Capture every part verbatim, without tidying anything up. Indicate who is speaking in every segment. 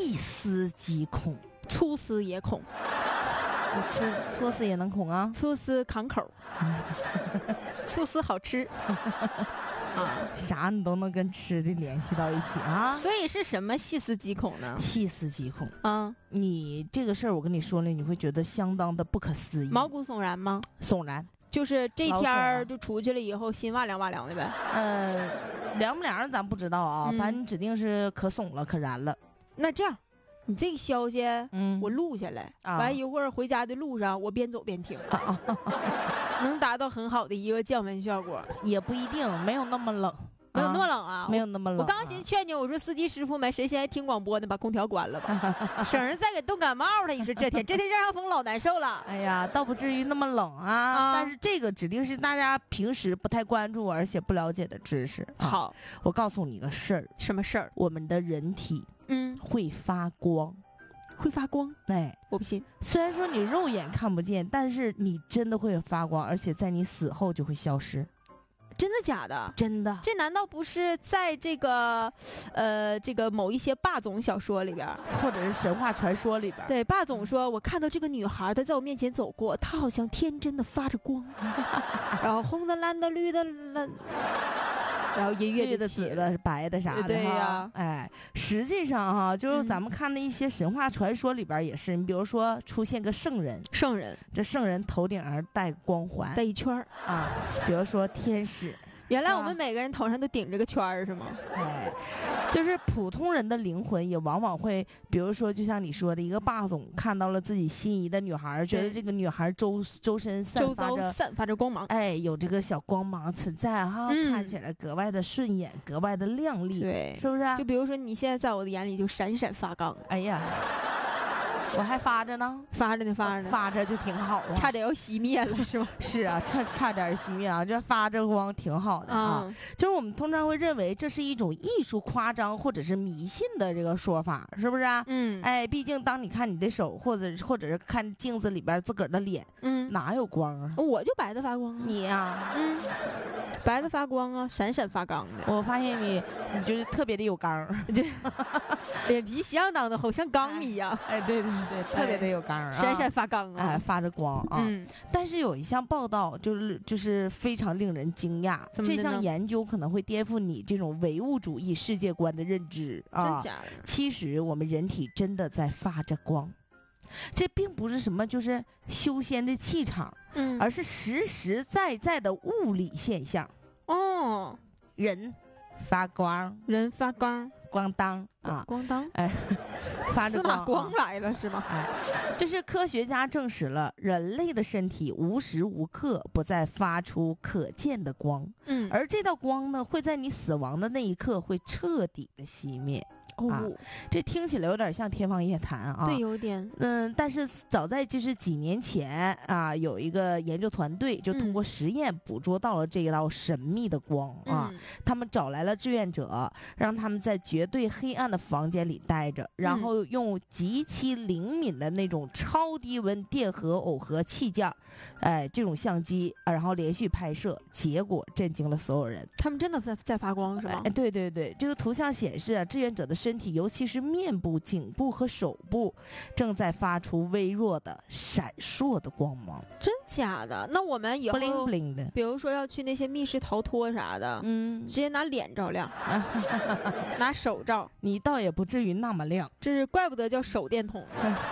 Speaker 1: 细思极恐，
Speaker 2: 粗思也恐，
Speaker 1: 粗粗思也能恐啊，
Speaker 2: 粗思扛口，粗思好吃。啊，
Speaker 1: 啥你都能跟吃的联系到一起啊，
Speaker 2: 所以是什么细思极恐呢？
Speaker 1: 细思极恐
Speaker 2: 啊，
Speaker 1: 你这个事儿我跟你说了，你会觉得相当的不可思议，
Speaker 2: 毛骨悚然吗？
Speaker 1: 悚然，
Speaker 2: 就是这天儿就出去了以后心哇凉哇凉的呗。
Speaker 1: 呃，凉不凉咱不知道啊，嗯、反正你指定是可悚了可燃了。
Speaker 2: 那这样，你这个消息，嗯，我录下来，啊、完一会儿回家的路上我边走边听。啊能达到很好的一个降温效果，
Speaker 1: 也不一定，没有那么冷，
Speaker 2: 没有那么冷啊，
Speaker 1: 没有那么冷、啊。
Speaker 2: 我刚寻劝你，我说司机师傅们，谁先听广播呢？把空调关了吧，省着再给冻感冒了。你说这天，这天热上风老难受了。
Speaker 1: 哎呀，倒不至于那么冷啊，啊但是这个指定是大家平时不太关注而且不了解的知识。
Speaker 2: 啊、好，
Speaker 1: 我告诉你个事儿，
Speaker 2: 什么事儿？
Speaker 1: 我们的人体嗯会发光。
Speaker 2: 会发光？
Speaker 1: 哎，
Speaker 2: 我不信。
Speaker 1: 虽然说你肉眼看不见，但是你真的会发光，而且在你死后就会消失。
Speaker 2: 真的假的？
Speaker 1: 真的。
Speaker 2: 这难道不是在这个，呃，这个某一些霸总小说里边，
Speaker 1: 或者是神话传说里边？
Speaker 2: 对，霸总说，我看到这个女孩，她在我面前走过，她好像天真的发着光，然后红的、蓝的、绿的、蓝。然后音乐
Speaker 1: 的、紫的、白的啥的，
Speaker 2: 对呀、啊，
Speaker 1: 哎，实际上哈，就是咱们看的一些神话传说里边也是，你比如说出现个圣人，
Speaker 2: 圣人，
Speaker 1: 这圣人头顶上戴光环，
Speaker 2: 戴一圈儿
Speaker 1: 啊，比如说天使。
Speaker 2: 原来我们每个人头上都顶着个圈儿是吗？
Speaker 1: 哎，就是普通人的灵魂也往往会，比如说就像你说的，一个霸总看到了自己心仪的女孩，觉得这个女孩周周身散发着
Speaker 2: 散发着光芒，
Speaker 1: 哎，有这个小光芒存在哈、嗯，看起来格外的顺眼，格外的亮丽，
Speaker 2: 对，
Speaker 1: 是不是、啊？
Speaker 2: 就比如说你现在在我的眼里就闪闪发光，
Speaker 1: 哎呀。我还发着呢，
Speaker 2: 发着呢，发着呢，
Speaker 1: 发着就挺好啊，
Speaker 2: 差点要熄灭了是吗？
Speaker 1: 是啊，差差点熄灭啊，这发着光挺好的啊。嗯、就是我们通常会认为这是一种艺术夸张或者是迷信的这个说法，是不是啊？
Speaker 2: 嗯，
Speaker 1: 哎，毕竟当你看你的手，或者或者是看镜子里边自个儿的脸，嗯，哪有光啊？
Speaker 2: 我就白的发光啊。
Speaker 1: 你呀、啊，
Speaker 2: 嗯，白的发光啊，闪闪发光的。
Speaker 1: 我发现你，你就是特别的有刚，
Speaker 2: 对，脸皮相当的厚，像钢一样。
Speaker 1: 哎，对对。对，特别的有刚啊，
Speaker 2: 闪闪发光啊，
Speaker 1: 哎，发着光啊。
Speaker 2: 嗯，
Speaker 1: 但是有一项报道，就是就是非常令人惊讶，这项研究可能会颠覆你这种唯物主义世界观的认知啊。
Speaker 2: 真假的？
Speaker 1: 其实我们人体真的在发着光，这并不是什么就是修仙的气场，嗯，而是实实在在的物理现象。
Speaker 2: 哦，
Speaker 1: 人发光，
Speaker 2: 人发光。
Speaker 1: 咣当啊，
Speaker 2: 咣当，
Speaker 1: 哎，发着光，
Speaker 2: 司马光来了是吗？
Speaker 1: 哎，就是科学家证实了，人类的身体无时无刻不在发出可见的光，嗯，而这道光呢，会在你死亡的那一刻会彻底的熄灭。
Speaker 2: 哦、
Speaker 1: 啊，这听起来有点像天方夜谭啊。
Speaker 2: 对，有点。
Speaker 1: 嗯，但是早在就是几年前啊，有一个研究团队就通过实验捕捉到了这一道神秘的光、嗯、啊。他们找来了志愿者，让他们在绝对黑暗的房间里待着，然后用极其灵敏的那种超低温电荷耦合器件，哎，这种相机，啊、然后连续拍摄，结果震惊了所有人。
Speaker 2: 他们真的在在发光是吗？
Speaker 1: 哎，对对对，这个图像显示啊，志愿者的身体，尤其是面部、颈部和手部，正在发出微弱的闪烁的光芒。
Speaker 2: 真假的？那我们以后
Speaker 1: bling bling 的，
Speaker 2: 比如说要去那些密室逃脱啥的，嗯，直接拿脸照亮，拿手照，
Speaker 1: 你倒也不至于那么亮。
Speaker 2: 这是怪不得叫手电筒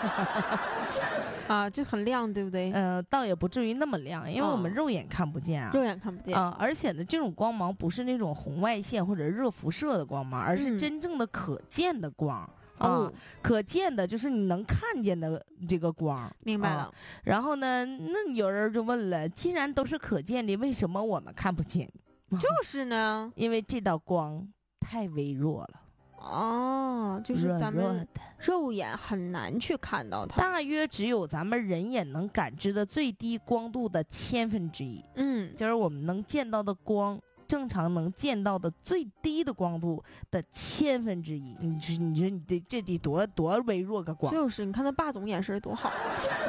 Speaker 2: 啊，就很亮，对不对？
Speaker 1: 呃，倒也不至于那么亮，因为我们肉眼看不见啊，
Speaker 2: 肉眼看不见
Speaker 1: 啊、呃。而且呢，这种光芒不是那种红外线或者热辐射的光芒，而是真正的可见的光。嗯、啊、哦，可见的就是你能看见的这个光。
Speaker 2: 明白了、
Speaker 1: 啊。然后呢，那有人就问了，既然都是可见的，为什么我们看不见？
Speaker 2: 就是呢，
Speaker 1: 因为这道光太微弱了。
Speaker 2: 哦，就是咱们肉眼很难去看到它，
Speaker 1: 大约只有咱们人眼能感知的最低光度的千分之一。
Speaker 2: 嗯，
Speaker 1: 就是我们能见到的光，正常能见到的最低的光度的千分之一。你说，你说你这这得多多微弱个光？
Speaker 2: 就是，你看那霸总眼神多好。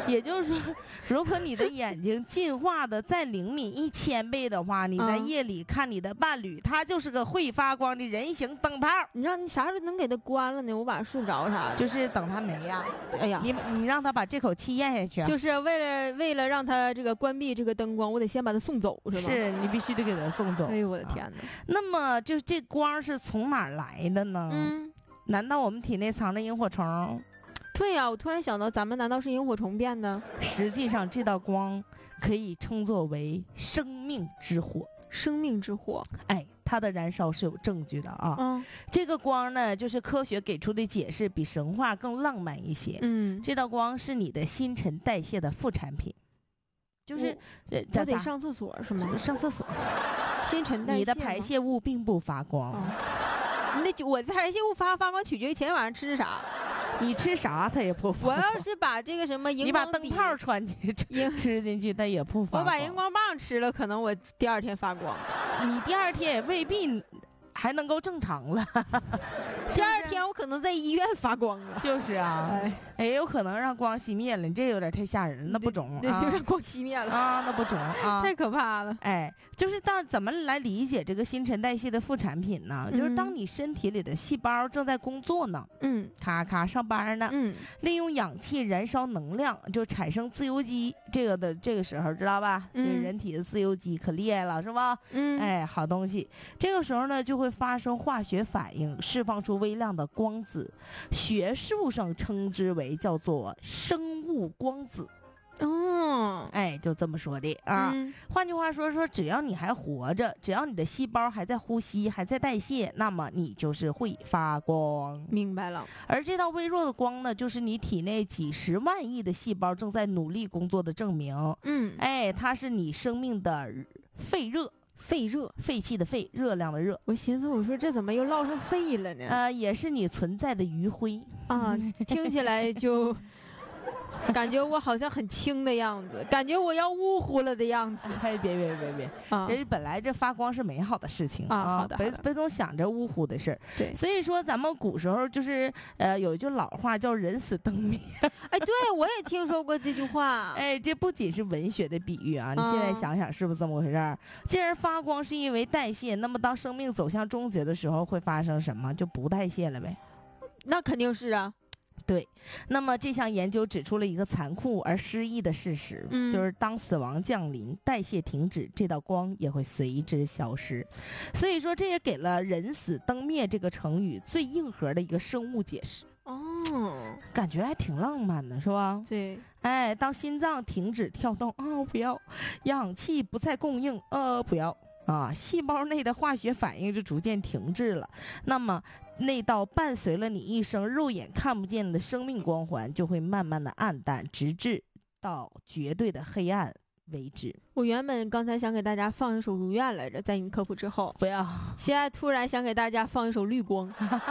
Speaker 1: 也就是说，如果你的眼睛进化的再灵敏一千倍的话，你在夜里看你的伴侣，他就是个会发光的人形灯泡。
Speaker 2: 你让你啥时候能给他关了呢？我晚上睡不着啥的。
Speaker 1: 就是等他没呀。
Speaker 2: 哎呀，
Speaker 1: 你你让他把这口气咽下去。
Speaker 2: 就是为了为了让他这个关闭这个灯光，我得先把他送走，是吗？
Speaker 1: 是你必须得给他送走。
Speaker 2: 哎呦我的天哪！
Speaker 1: 啊、那么就是这光是从哪儿来的呢？
Speaker 2: 嗯，
Speaker 1: 难道我们体内藏着萤火虫？
Speaker 2: 对呀、啊，我突然想到，咱们难道是萤火虫变的？
Speaker 1: 实际上，这道光可以称作为生命之火。
Speaker 2: 生命之火，
Speaker 1: 哎，它的燃烧是有证据的啊。
Speaker 2: 嗯，
Speaker 1: 这个光呢，就是科学给出的解释比神话更浪漫一些。
Speaker 2: 嗯，
Speaker 1: 这道光是你的新陈代谢的副产品，就是
Speaker 2: 我, 我得上厕所是吗？
Speaker 1: 上厕所，
Speaker 2: 新陈代谢，
Speaker 1: 你的排泄物并不发光。
Speaker 2: 哦、那我的排泄物发发光取决于前天晚上吃啥。
Speaker 1: 你吃啥它也不发光。
Speaker 2: 我要是把这个什么荧光，
Speaker 1: 你把灯泡穿进去吃进去，它也不发光。
Speaker 2: 我把荧光棒吃了，可能我第二天发光。
Speaker 1: 你第二天也未必还能够正常了。
Speaker 2: 第二天我可能在医院发光了。
Speaker 1: 就是啊，哎，哎有可能让光熄灭了，你这有点太吓人了，那不中
Speaker 2: 啊。就让光熄灭了
Speaker 1: 啊，那不中啊，
Speaker 2: 太可怕了。
Speaker 1: 哎，就是当怎么来理解这个新陈代谢的副产品呢？嗯、就是当你身体里的细胞正在工作呢，
Speaker 2: 嗯，
Speaker 1: 咔咔上班呢，
Speaker 2: 嗯，
Speaker 1: 利用氧气燃烧能量，就产生自由基。这个的这个时候知道吧？嗯，这人体的自由基可厉害了，是吧？
Speaker 2: 嗯，
Speaker 1: 哎，好东西。这个时候呢，就会发生化学反应，释放出微量的光子，学术上称之为叫做生物光子。
Speaker 2: 哦，
Speaker 1: 哎，就这么说的啊。
Speaker 2: 嗯、
Speaker 1: 换句话说，说只要你还活着，只要你的细胞还在呼吸，还在代谢，那么你就是会发光。
Speaker 2: 明白了。
Speaker 1: 而这道微弱的光呢，就是你体内几十万亿的细胞正在努力工作的证明。
Speaker 2: 嗯，
Speaker 1: 哎，它是你生命的肺热。
Speaker 2: 肺热，
Speaker 1: 废气的废，热量的热。
Speaker 2: 我寻思，我说这怎么又落上肺了呢？
Speaker 1: 呃，也是你存在的余晖
Speaker 2: 啊，听起来就感觉我好像很轻的样子，感觉我要呜呼了的样子。
Speaker 1: 哎，别别别别，啊！人本来这发光是美好的事情
Speaker 2: 啊，好的，
Speaker 1: 别别总想着呜呼的事儿。
Speaker 2: 对，
Speaker 1: 所以说咱们古时候就是呃有一句老话叫人死灯灭。
Speaker 2: 哎，对我也听说过这句话。
Speaker 1: 哎，这不仅是文学的比喻啊，你现在想想是不是这么回事儿？既然发光是因为代谢，那么当生命走向终结的时候会发生什么？就不代谢了呗？
Speaker 2: 那肯定是啊。
Speaker 1: 对，那么这项研究指出了一个残酷而诗意的事实，
Speaker 2: 嗯、
Speaker 1: 就是当死亡降临，代谢停止，这道光也会随之消失。所以说，这也给了“人死灯灭”这个成语最硬核的一个生物解释。
Speaker 2: 哦，
Speaker 1: 感觉还挺浪漫的，是吧？
Speaker 2: 对，
Speaker 1: 哎，当心脏停止跳动，啊、哦，不要；氧气不再供应，呃，不要啊，细胞内的化学反应就逐渐停滞了。那么，那道伴随了你一生、肉眼看不见的生命光环就会慢慢的暗淡，直至到绝对的黑暗为止。
Speaker 2: 我原本刚才想给大家放一首《如愿》来着，在你科普之后，
Speaker 1: 不要。
Speaker 2: 现在突然想给大家放一首《绿光》。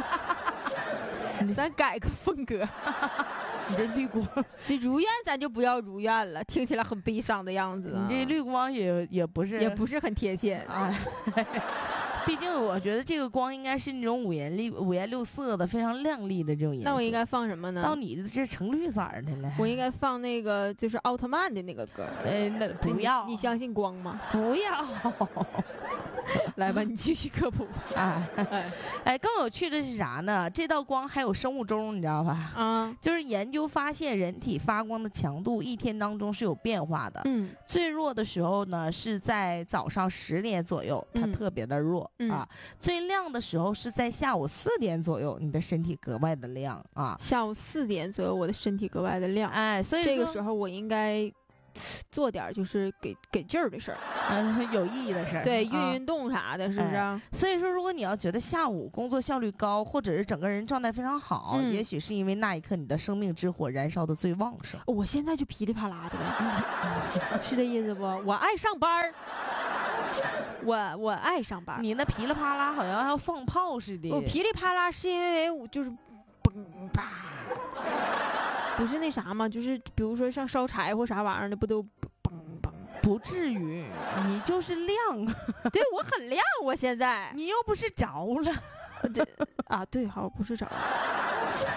Speaker 2: 咱改个风格。
Speaker 1: 你这绿光，
Speaker 2: 这如愿咱就不要如愿了，听起来很悲伤的样子、啊。
Speaker 1: 你这绿光也也不是，
Speaker 2: 也不是很贴切
Speaker 1: 啊。毕竟我觉得这个光应该是那种五颜六五颜六色的、非常亮丽的这种颜色。
Speaker 2: 那我应该放什么呢？
Speaker 1: 到你的这成绿色的了。
Speaker 2: 我应该放那个就是奥特曼的那个歌。
Speaker 1: 呃，那不要。
Speaker 2: 你, 你相信光吗？
Speaker 1: 不要。
Speaker 2: 来吧，你继续科普
Speaker 1: 啊！哎，更有趣的是啥呢？这道光还有生物钟，你知道吧？
Speaker 2: 啊，
Speaker 1: 就是研究发现，人体发光的强度一天当中是有变化的。
Speaker 2: 嗯，
Speaker 1: 最弱的时候呢是在早上十点左右，它特别的弱、
Speaker 2: 嗯、
Speaker 1: 啊。最亮的时候是在下午四点左右，你的身体格外的亮啊。
Speaker 2: 下午四点左右，我的身体格外的亮。
Speaker 1: 哎，所以
Speaker 2: 这个时候我应该做点就是给给劲儿的事儿，
Speaker 1: 嗯，有意义的事儿，
Speaker 2: 对，运运动啥的，啊、是不是、
Speaker 1: 哎？所以说，如果你要觉得下午工作效率高，或者是整个人状态非常好，
Speaker 2: 嗯、
Speaker 1: 也许是因为那一刻你的生命之火燃烧的最旺盛。
Speaker 2: 我现在就噼里啪啦的呗，是这意思不？我爱上班儿，我我爱上班。
Speaker 1: 你那噼里啪啦好像要放炮似的。
Speaker 2: 我噼里啪啦是因为我就是嘣啪。不是那啥吗？就是比如说像烧柴或啥玩意儿的，不都嘣嘣？
Speaker 1: 不至于，你就是亮。
Speaker 2: 对，我很亮，我现在。
Speaker 1: 你又不是着了。
Speaker 2: 啊，对，好，不是着了。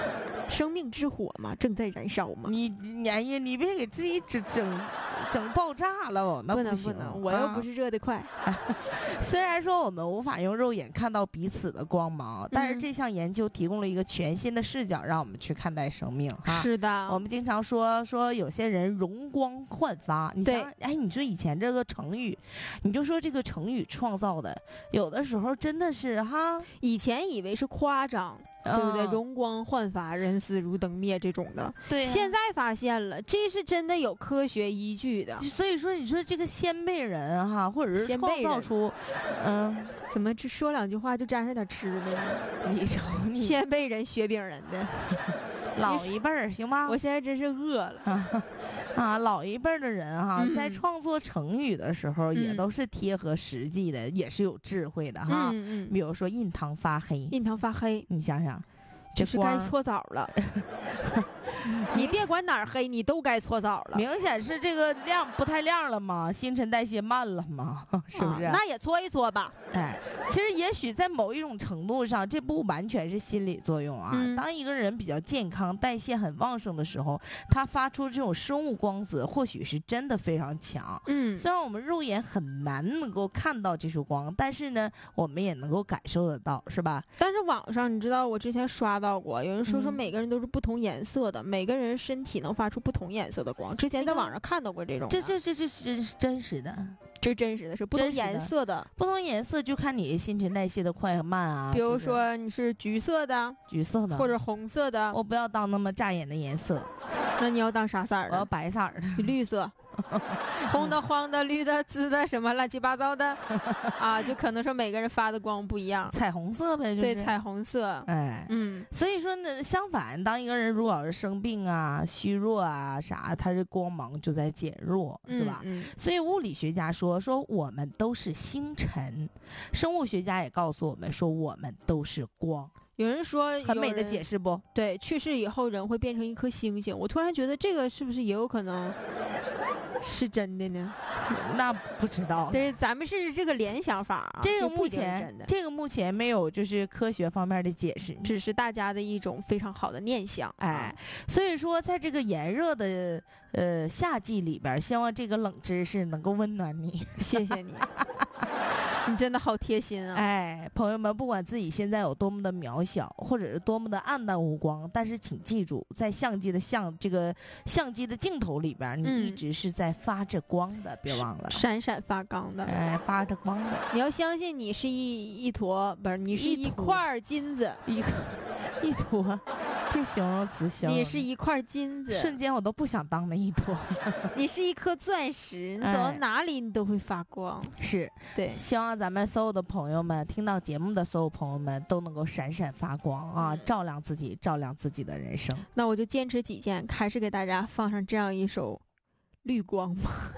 Speaker 2: 生命之火嘛，正在燃烧嘛。
Speaker 1: 你你哎呀，你别给自己整整整爆炸了，那
Speaker 2: 不能不能，我又不是热得快。
Speaker 1: 啊、虽然说我们无法用肉眼看到彼此的光芒，但是这项研究提供了一个全新的视角，让我们去看待生命。哈，
Speaker 2: 是的，
Speaker 1: 我们经常说说有些人容光焕发，你想，哎，你说以前这个成语，你就说这个成语创造的，有的时候真的是哈，
Speaker 2: 以前以为是夸张。对不对？容光焕发，人死如灯灭这种的，
Speaker 1: 对、啊，
Speaker 2: 现在发现了，这是真的有科学依据的。
Speaker 1: 所以说，你说这个先辈人哈，或者是创造出，嗯，
Speaker 2: 怎么这说两句话就沾上点吃的呢？
Speaker 1: 你瞅你，
Speaker 2: 先辈人学饼人的，
Speaker 1: 老一辈儿行吗？
Speaker 2: 我现在真是饿了。
Speaker 1: 啊啊，老一辈的人哈、嗯，在创作成语的时候，也都是贴合实际的，嗯、也是有智慧的哈。
Speaker 2: 嗯嗯。
Speaker 1: 比如说“印堂发黑”，
Speaker 2: 印堂发黑，
Speaker 1: 你想想，
Speaker 2: 就是该搓澡了。你别管哪儿黑，你都该搓澡了。
Speaker 1: 明显是这个亮不太亮了嘛，新陈代谢慢了嘛，是不是？
Speaker 2: 啊、那也搓一搓吧。
Speaker 1: 哎，其实也许在某一种程度上，这不完全是心理作用啊。
Speaker 2: 嗯、
Speaker 1: 当一个人比较健康、代谢很旺盛的时候，他发出这种生物光泽，或许是真的非常强。
Speaker 2: 嗯，
Speaker 1: 虽然我们肉眼很难能够看到这束光，但是呢，我们也能够感受得到，是吧？
Speaker 2: 但是网上你知道，我之前刷到过，有人说说每个人都是不同颜色的，嗯、每个人身体能发出不同颜色的光。之前在网上看到过这种，
Speaker 1: 这这这这是真实的。
Speaker 2: 这真实的是不同颜色的，
Speaker 1: 的不同颜色就看你新陈代谢的快和慢啊。
Speaker 2: 比如说你是橘色的，
Speaker 1: 橘色的，
Speaker 2: 或者红色的，
Speaker 1: 我不要当那么扎眼的颜色。
Speaker 2: 那你要当啥色儿的？
Speaker 1: 我要白色的，
Speaker 2: 绿色。红的、黄的、绿的、紫的，什么乱七八糟的啊，就可能说每个人发的光不一样，
Speaker 1: 彩虹色呗，就是、
Speaker 2: 对，彩虹色，
Speaker 1: 哎，
Speaker 2: 嗯，
Speaker 1: 所以说呢，相反，当一个人如果要是生病啊、虚弱啊啥，他这光芒就在减弱，
Speaker 2: 嗯、
Speaker 1: 是吧？
Speaker 2: 嗯，
Speaker 1: 所以物理学家说说我们都是星辰，生物学家也告诉我们说我们都是光。
Speaker 2: 有人说
Speaker 1: 很美的解释不？
Speaker 2: 对，去世以后人会变成一颗星星。我突然觉得这个是不是也有可能是真的呢？
Speaker 1: 那不知道。
Speaker 2: 对，咱们是这个联想法啊。
Speaker 1: 这个目前这个目前没有就是科学方面的解释，
Speaker 2: 只是大家的一种非常好的念想。
Speaker 1: 哎，所以说在这个炎热的呃夏季里边，希望这个冷知识能够温暖你。
Speaker 2: 谢谢你。你真的好贴心啊！
Speaker 1: 哎，朋友们，不管自己现在有多么的渺小，或者是多么的暗淡无光，但是请记住，在相机的相这个相机的镜头里边，你一直是在发着光的，嗯、别忘了，
Speaker 2: 闪闪发光的，
Speaker 1: 哎，发着光的。
Speaker 2: 你要相信，你是一一坨，不是，你是一块金子，
Speaker 1: 一一坨。这形容词形容
Speaker 2: 你是一块金子，
Speaker 1: 瞬间我都不想当那一坨。
Speaker 2: 你是一颗钻石，你走到哪里你都会发光。
Speaker 1: 哎、是，
Speaker 2: 对，
Speaker 1: 希望咱们所有的朋友们，听到节目的所有朋友们都能够闪闪发光啊，照亮自己，照亮自己的人生。
Speaker 2: 那我就坚持己见，还是给大家放上这样一首绿光吧。